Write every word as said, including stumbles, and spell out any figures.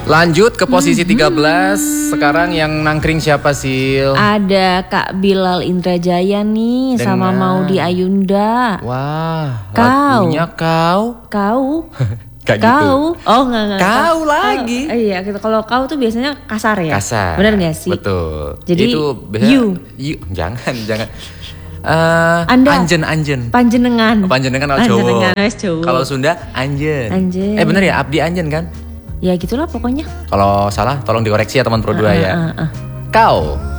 Lanjut ke posisi hmm, tiga belas. Sekarang yang nangkring siapa Sil? Ada Kak Bilal Indrajaya nih. Dengan... sama Maudy Ayunda. Wah, kau. lagunya kau. Kau. Kayak kau. Gitu. Oh enggak enggak. Kau lagi. Oh, iya, kalau kau tuh biasanya kasar ya. Kasar. Benar nggak sih? Betul. Jadi itu biasanya, you. you. Jangan, jangan. Uh, Anda. Anjen, anjen. Panjenengan. Oh, panjenengan kalau cowok. cowok. Kalau Sunda, anjen. Anjen. Eh bener ya, abdi anjen kan? Ya gitulah pokoknya. Kalau salah tolong dikoreksi ya teman Pro dua uh, ya. Uh, uh, uh. Kau